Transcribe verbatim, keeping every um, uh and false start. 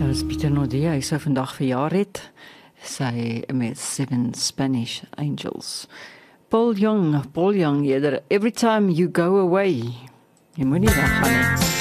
is Pieter Nordee, hy sou vandag verjaar het. Sy met Seven Spanish Angels. Paul Young, Paul Young, eerder, Every Time You Go Away. Jy moet nie weggaan nie.